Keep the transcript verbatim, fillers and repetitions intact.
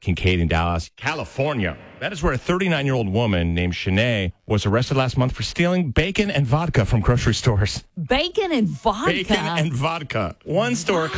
Kincaid in Dallas, California. That is where a thirty-nine-year-old woman named Shanae was arrested last month for stealing bacon and vodka from grocery stores. Bacon and vodka? Bacon and vodka. One store